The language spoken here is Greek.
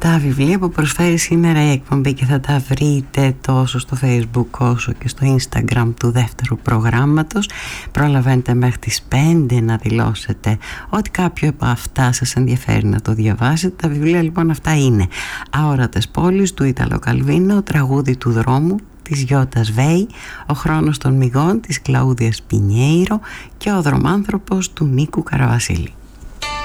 Τα βιβλία που προσφέρει σήμερα η εκπομπή και θα τα βρείτε τόσο στο Facebook όσο και στο Instagram του δεύτερου προγράμματος. Προλαβαίνετε μέχρι τις 5 να δηλώσετε ότι κάποιο από αυτά σας ενδιαφέρει να το διαβάσετε. Τα βιβλία λοιπόν αυτά είναι Αόρατες πόλεις του Ίταλο Καλβίνο, Τραγούδι του δρόμου της Γιώτας Βέη, Ο χρόνος των μυγών της Κλαούδιας Πινιέιρο και Ο δρομάνθρωπος του Νίκου Καραβασίλη.